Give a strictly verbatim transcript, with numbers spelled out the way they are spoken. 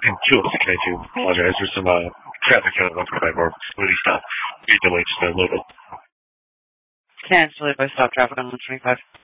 And two oh six ninety-two, apologize. There's some uh, traffic on one twenty-five or really stop. Be delayed just a little bit. Cancel it by stop traffic on one twenty-five.